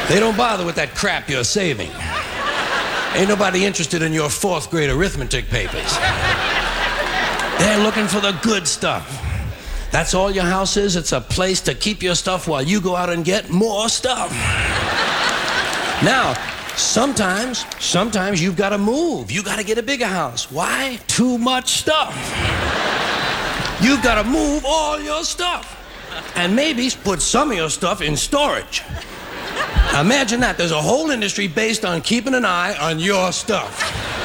They don't bother with that crap you're saving. Ain't nobody interested in your fourth grade arithmetic papers. They're looking for the good stuff. That's all your house is. It's a place to keep your stuff while you go out and get more stuff. Now, sometimes you've got to move. You got to get a bigger house. Why? Too much stuff. You've got to move all your stuff. And maybe put some of your stuff in storage. Now imagine that. There's a whole industry based on keeping an eye on your stuff.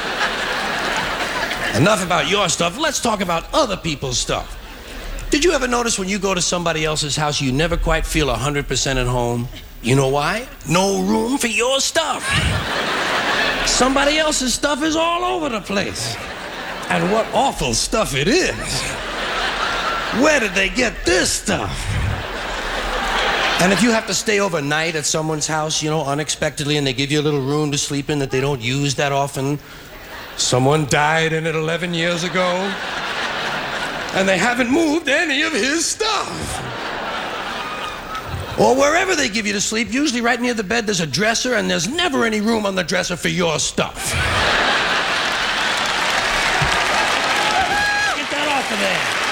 Enough about your stuff. Let's talk about other people's stuff. Did you ever notice when you go to somebody else's house, you never quite feel 100% at home? You know why? No room for your stuff. Somebody else's stuff is all over the place. And what awful stuff it is. Where did they get this stuff? And if you have to stay overnight at someone's house, unexpectedly, and they give you a little room to sleep in that they don't use that often, someone died in it 11 years ago, and they haven't moved any of his stuff. Or wherever they give you to sleep, usually right near the bed, there's a dresser, and there's never any room on the dresser for your stuff. Get that off of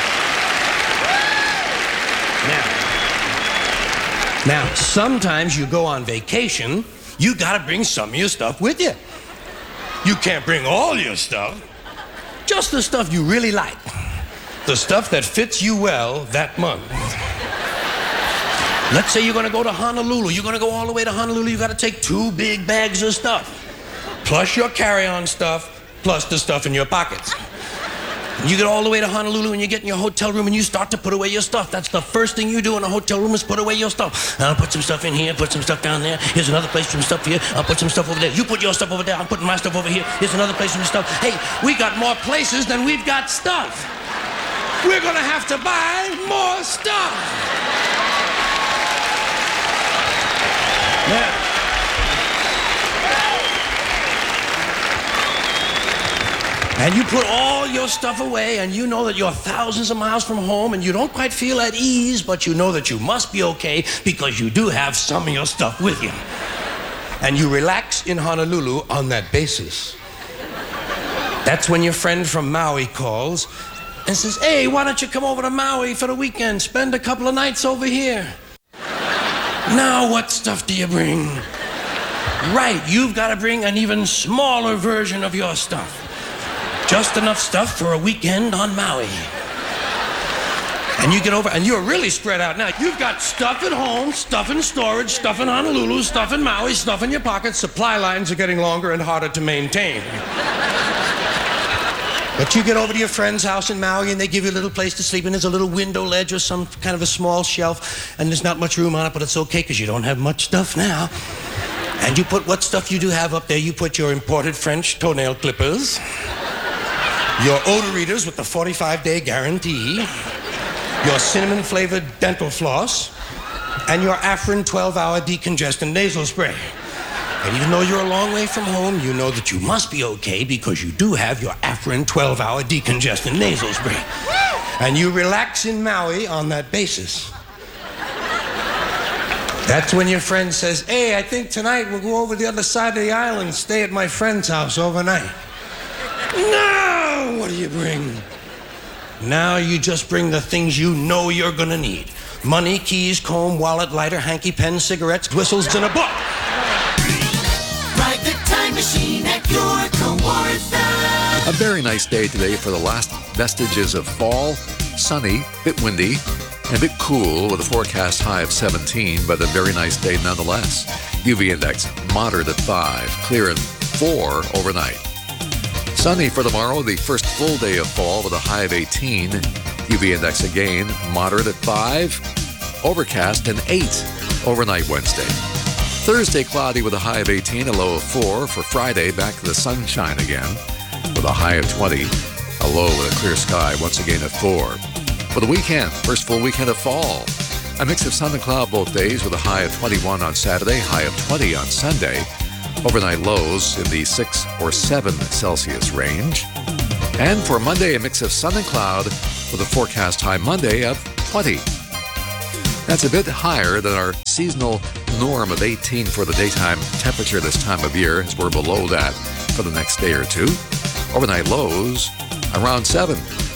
there. Now, sometimes you go on vacation, you gotta bring some of your stuff with you. You can't bring all your stuff, just the stuff you really like. The stuff that fits you well that month. Let's say you're gonna go to Honolulu. You're gonna go all the way to Honolulu. You gotta take 2 big bags of stuff, plus your carry-on stuff, plus the stuff in your pockets. You get all the way to Honolulu and you get in your hotel room and you start to put away your stuff. That's the first thing you do in a hotel room is put away your stuff. I'll put some stuff in here, put some stuff down there. Here's another place for some stuff here. I'll put some stuff over there. You put your stuff over there. I'm putting my stuff over here. Here's another place for some stuff. Hey, we got more places than we've got stuff. We're gonna have to buy more stuff. Yeah. And you put all your stuff away, and you know that you're thousands of miles from home, and you don't quite feel at ease, but you know that you must be okay because you do have some of your stuff with you. And you relax in Honolulu on that basis. That's when your friend from Maui calls and says, hey, why don't you come over to Maui for the weekend? Spend a couple of nights over here. Now what stuff do you bring? Right, you've got to bring an even smaller version of your stuff. Just enough stuff for a weekend on Maui. And you get over, and you're really spread out now. You've got stuff at home, stuff in storage, stuff in Honolulu, stuff in Maui, stuff in your pockets. Supply lines are getting longer and harder to maintain. But you get over to your friend's house in Maui and they give you a little place to sleep, and there's a little window ledge or some kind of a small shelf, and there's not much room on it, but it's okay because you don't have much stuff now. And you put what stuff you do have up there. You put your imported French toenail clippers, your odor readers with the 45-day guarantee, your cinnamon-flavored dental floss, and your Afrin 12-hour decongestant nasal spray. And even though you're a long way from home, you know that you must be okay because you do have your Afrin 12-hour decongestant nasal spray. And you relax in Maui on that basis. That's when your friend says, hey, I think tonight we'll go over the other side of the island, stay at my friend's house overnight. No! What do you bring? Now you just bring the things you know you're gonna need. Money, keys, comb, wallet, lighter, hanky, pen, cigarettes, whistles, and a book. Private Time Machine at your Kawartha. A very nice day today for the last vestiges of fall. Sunny, bit windy, and a bit cool with a forecast high of 17, but a very nice day nonetheless. UV index moderate at 5, clear at 4 overnight. Sunny for tomorrow, the first full day of fall with a high of 18. UV index again, moderate at 5, overcast and 8 overnight Wednesday. Thursday, cloudy with a high of 18, a low of 4. For Friday, back to the sunshine again with a high of 20, a low with a clear sky once again at 4. For the weekend, first full weekend of fall, a mix of sun and cloud both days with a high of 21 on Saturday, high of 20 on Sunday. Overnight lows in the 6 or 7 Celsius range. And for Monday, a mix of sun and cloud with a forecast high Monday of 20. That's a bit higher than our seasonal norm of 18 for the daytime temperature this time of year, as we're below that for the next day or two. Overnight lows around 7.